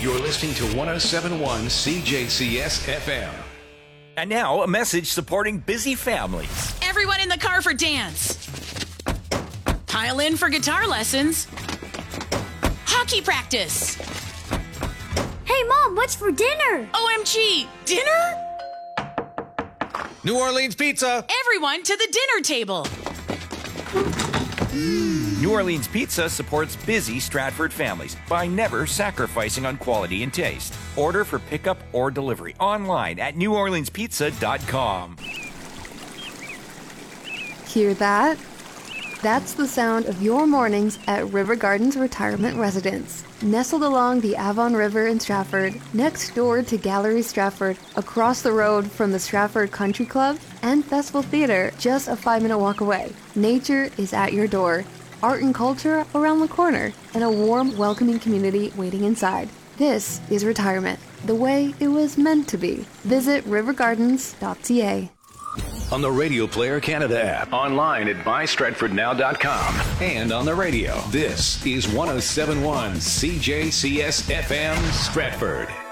You're listening to 107.1 CJCS FM. And now, a message supporting busy families. Everyone in the car for dance. Pile in for guitar lessons. Hockey practice. Hey, Mom, what's for dinner? OMG, dinner? New Orleans pizza. Everyone to the dinner table. New Orleans Pizza supports busy Stratford families by never sacrificing on quality and taste. Order for pickup or delivery online at neworleanspizza.com. Hear that? That's the sound of your mornings at River Gardens Retirement Residence. Nestled along the Avon River in Stratford, next door to Gallery Stratford, across the road from the Stratford Country Club and Festival Theater, just a 5-minute walk away. Nature is at your door, art and culture around the corner, and a warm, welcoming community waiting inside. This is retirement, the way it was meant to be. Visit rivergardens.ca. On the Radio Player Canada app, online at mystratfordnow.com, and on the radio. This is 107.1 CJCS FM Stratford.